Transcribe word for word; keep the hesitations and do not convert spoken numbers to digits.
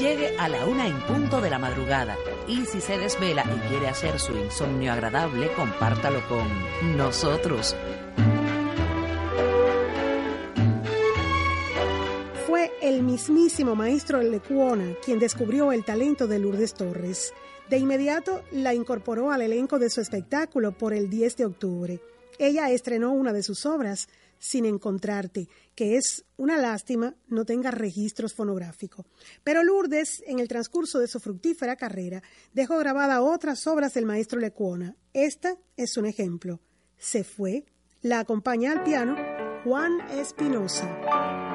llegue a la una en punto de la madrugada. Y si se desvela y quiere hacer su insomnio agradable, compártalo con nosotros. Fue el mismísimo maestro Lecuona quien descubrió el talento de Lourdes Torres. De inmediato la incorporó al elenco de su espectáculo por el diez de octubre. Ella estrenó una de sus obras, Sin Encontrarte, que es una lástima no tenga registros fonográficos. Pero Lourdes, en el transcurso de su fructífera carrera, dejó grabada otras obras del maestro Lecuona. Esta es un ejemplo. Se fue. La acompaña al piano Juan Espinosa.